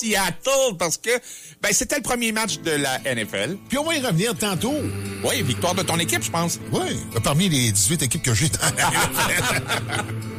Seattle parce que c'était le premier match de la NFL. Puis on va y revenir tantôt. Oui, victoire de ton équipe, je pense. Oui, parmi les 18 équipes que j'ai dans la NFL.